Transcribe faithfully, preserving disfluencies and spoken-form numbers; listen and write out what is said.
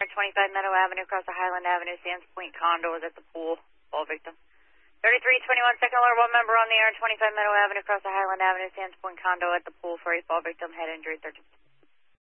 twenty-five Meadow Avenue, across the Highland Avenue, Sands Point condo is at the pool. Fall victim. thirty-three twenty-one, second alert, one member on the air, twenty-five Meadow Avenue, across the Highland Avenue, Sands Point condo at the pool for a fall victim, head injury, thirteen.